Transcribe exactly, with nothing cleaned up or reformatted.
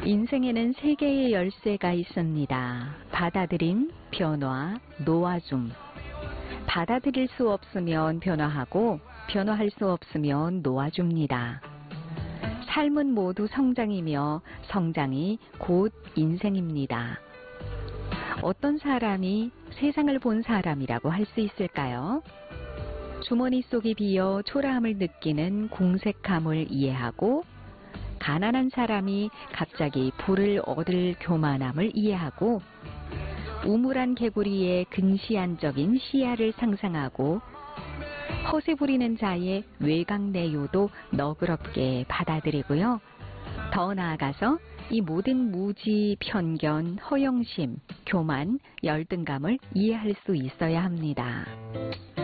인생에는 세 개의 열쇠가 있습니다. 받아들임, 변화, 놓아줌. 받아들일 수 없으면 변화하고 변화할 수 없으면 놓아줍니다. 삶은 모두 성장이며 성장이 곧 인생입니다. 어떤 사람이 세상을 본 사람이라고 할 수 있을까요? 주머니 속이 비어 초라함을 느끼는 궁색함을 이해하고 가난한 사람이 갑자기 부를 얻을 교만함을 이해하고 우물한 개구리의 근시안적인 시야를 상상하고 허세 부리는 자의 외강내요도 너그럽게 받아들이고요. 더 나아가서 이 모든 무지, 편견, 허영심, 교만, 열등감을 이해할 수 있어야 합니다.